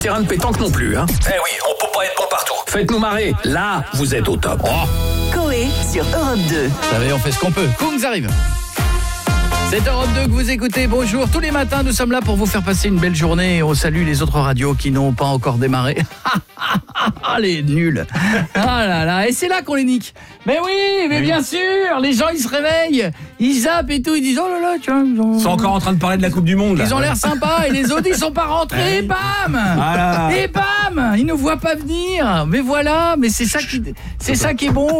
Terrain de pétanque non plus, hein. Eh oui, on peut pas être bon partout. Faites-nous marrer. Là, vous êtes au top. Coé sur Europe 2. Ça va, on fait ce qu'on peut. Kungs arrive. C'est Europe 2 que vous écoutez. Bonjour. Tous les matins, nous sommes là pour vous faire passer une belle journée. Et on salue les autres radios qui n'ont pas encore démarré. Les nuls. Ah là là. Et c'est là qu'on les nique. Mais oui, mais bien sûr. Les gens, ils se réveillent. Ils zappent et tout. Ils disent, oh là là, tu vois. Ils sont encore en train de parler de la Coupe du Monde. Là. Ils ont l'air sympas. Et les autres, ils sont pas rentrés. Et bam. Voilà. Et bam. Ils ne voient pas venir. Mais voilà. Mais c'est ça qui est bon.